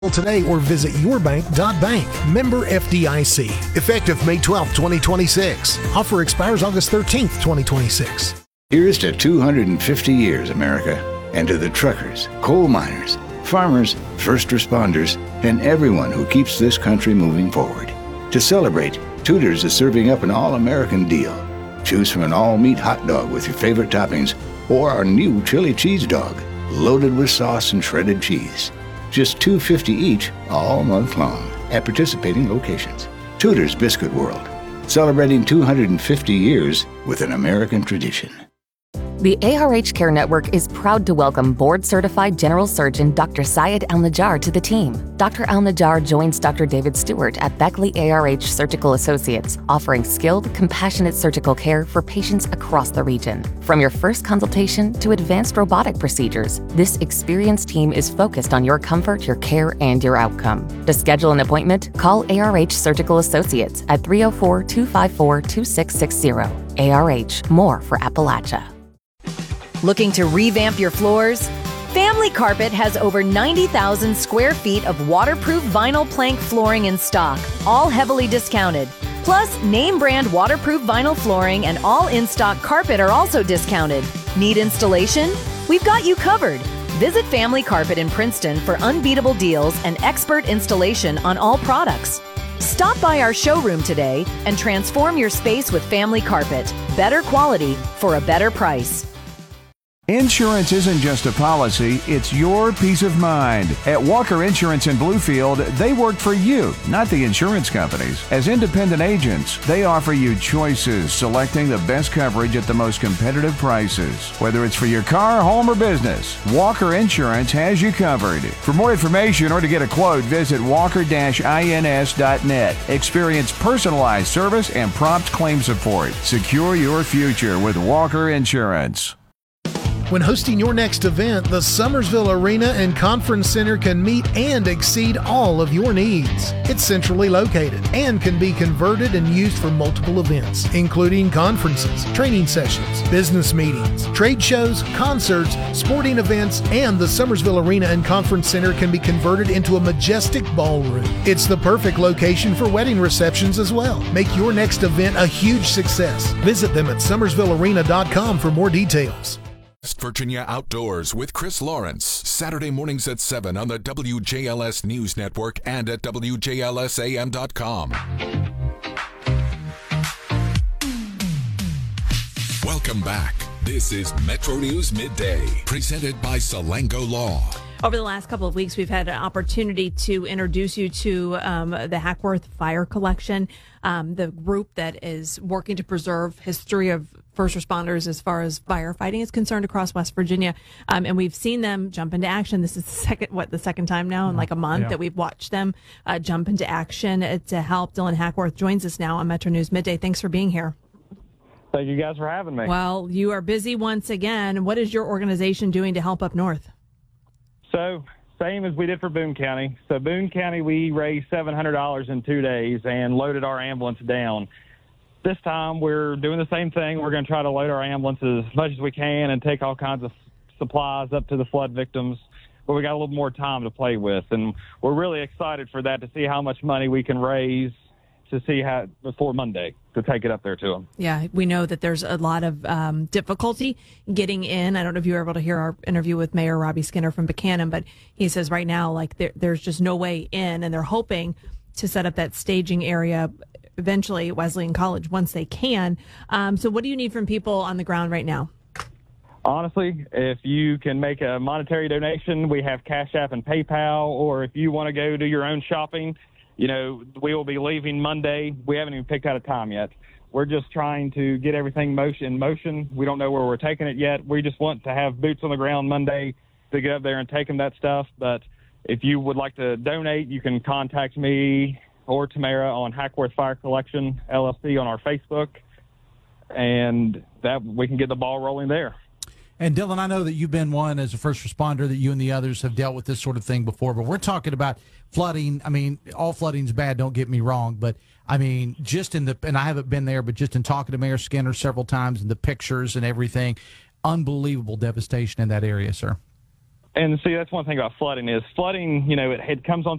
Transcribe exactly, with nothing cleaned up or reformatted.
today or visit your bank dot bank. Member F D I C. Effective May twelfth, twenty twenty-six. Offer expires August thirteenth, twenty twenty-six. Here's to two hundred fifty years, America, and to the truckers, coal miners, farmers, first responders, and everyone who keeps this country moving forward. To celebrate, Tudor's is serving up an all-American deal. Choose from an all-meat hot dog with your favorite toppings or our new chili cheese dog, loaded with sauce and shredded cheese. Just two dollars and fifty cents each all month long at participating locations. Tudor's Biscuit World, celebrating two hundred fifty years with an American tradition. The A R H Care Network is proud to welcome board-certified general surgeon Doctor Syed Al-Najjar to the team. Doctor Al-Najjar joins Doctor David Stewart at Beckley A R H Surgical Associates, offering skilled, compassionate surgical care for patients across the region. From your first consultation to advanced robotic procedures, this experienced team is focused on your comfort, your care, and your outcome. To schedule an appointment, call A R H Surgical Associates at three oh four, two five four, two six six zero. A R H, more for Appalachia. Looking to revamp your floors? Family Carpet has over ninety thousand square feet of waterproof vinyl plank flooring in stock, all heavily discounted. Plus, name brand waterproof vinyl flooring and all in-stock carpet are also discounted. Need installation? We've got you covered. Visit Family Carpet in Princeton for unbeatable deals and expert installation on all products. Stop by our showroom today and transform your space with Family Carpet. Better quality for a better price. Insurance isn't just a policy, it's your peace of mind. At Walker Insurance in Bluefield, they work for you, not the insurance companies. As independent agents, they offer you choices, selecting the best coverage at the most competitive prices. Whether it's for your car, home, or business, Walker Insurance has you covered. For more information or to get a quote, visit walker dash ins dot net. Experience personalized service and prompt claim support. Secure your future with Walker Insurance. When hosting your next event, the Summersville Arena and Conference Center can meet and exceed all of your needs. It's centrally located and can be converted and used for multiple events, including conferences, training sessions, business meetings, trade shows, concerts, sporting events, and the Summersville Arena and Conference Center can be converted into a majestic ballroom. It's the perfect location for wedding receptions as well. Make your next event a huge success. Visit them at summersville arena dot com for more details. West Virginia Outdoors with Chris Lawrence, Saturday mornings at seven on the W J L S News Network and at W J L S A M dot com. Welcome back. This is Metro News Midday, presented by Salango Law. Over the last couple of weeks, we've had an opportunity to introduce you to um, the Hackworth Fire Collection, um, the group that is working to preserve history of first responders as far as firefighting is concerned across West Virginia. Um, and we've seen them jump into action. This is the second, what, the second time now in like a month yeah. that we've watched them uh, jump into action uh, to help. Dylan Hackworth joins us now on Metro News Midday. Thanks for being here. Thank you guys for having me. Well, you are busy once again. What is your organization doing to help up north? So, same as we did for Boone County. So, Boone County, we raised seven hundred dollars in two days and loaded our ambulance down. This time, we're doing the same thing. We're going to try to load our ambulances as much as we can and take all kinds of supplies up to the flood victims. But we got a little more time to play with, and we're really excited for that, to see how much money we can raise to see how before Monday to take it up there to them. Yeah, we know that there's a lot of um, difficulty getting in. I don't know if you were able to hear our interview with Mayor Robbie Skinner from Buchanan, but he says right now, like there, there's just no way in, and they're hoping to set up that staging area eventually at Wesleyan College once they can. Um, so what do you need from people on the ground right now? Honestly, if you can make a monetary donation, we have Cash App and PayPal, or if you want to go do your own shopping, you know, we will be leaving Monday. We haven't even picked out a time yet. We're just trying to get everything motion in motion. We don't know where we're taking it yet. We just want to have boots on the ground Monday to get up there and take them that stuff. But if you would like to donate, you can contact me or Tamara on Hackworth Fire Collection, L L C, on our Facebook, and that we can get the ball rolling there. And Dylan, I know that you've been one as a first responder that you and the others have dealt with this sort of thing before, but we're talking about flooding. I mean, all flooding's bad, don't get me wrong, but I mean, just in the, and I haven't been there, but just in talking to Mayor Skinner several times and the pictures and everything, unbelievable devastation in that area, sir. And see, that's one thing about flooding is flooding, you know, it, it comes on